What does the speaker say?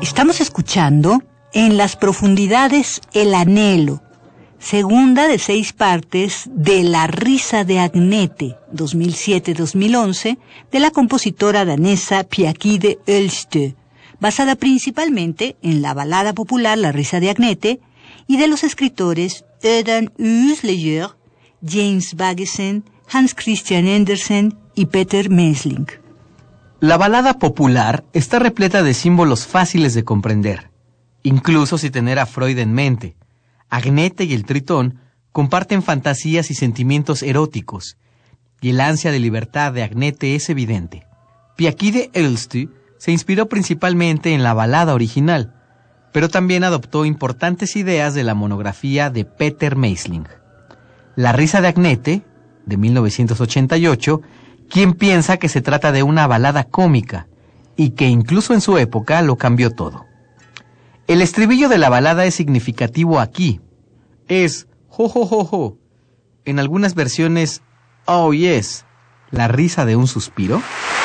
Estamos escuchando En las profundidades el anhelo, segunda de 6 partes de La risa de Agnete, 2007-2011, de la compositora danesa Pia-Kide Ølstø, basada principalmente en la balada popular La risa de Agnete y de los escritores Øystein Üsleger, James Baggesen, Hans Christian Andersen y Peter Mesling. La balada popular está repleta de símbolos fáciles de comprender, incluso sin tener a Freud en mente. Agnete y el tritón comparten fantasías y sentimientos eróticos, y el ansia de libertad de Agnete es evidente. Pia-Kide Ølstø se inspiró principalmente en la balada original, pero también adoptó importantes ideas de la monografía de Peter Mesling. La risa de Agnete, de 1988, quien piensa que se trata de una balada cómica, y que incluso en su época lo cambió todo. El estribillo de la balada es significativo aquí. Es jo jo jo jo. En algunas versiones, oh yes, la risa de un suspiro.